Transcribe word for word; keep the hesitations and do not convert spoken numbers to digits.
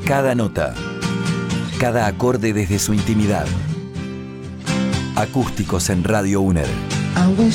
Cada nota, cada acorde desde su intimidad. Acústicos en Radio UNER.